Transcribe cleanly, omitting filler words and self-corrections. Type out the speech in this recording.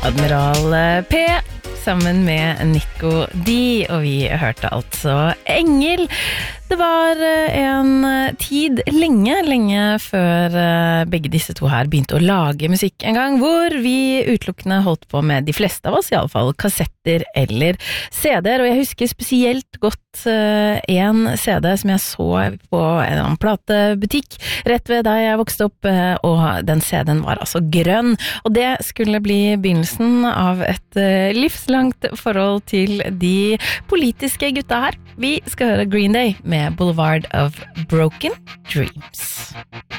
Admiral P sammen med Nico D, og vi hørte altså Engel. Det var en tid lenge før begge disse to her begynte å lage musikk en gang, hvor vi utelukkende holdt på med, de fleste av oss i alle fall, kassetter eller CD-er, og jeg husker spesielt godt en CD som jeg så på en annen platebutikk rett ved der jeg vokste opp, og den CD-en var altså grønn, og det skulle bli begynnelsen av et livslangt forhold til de politiske gutta her. Vi skal høre Green Day med Boulevard of Broken Dreams.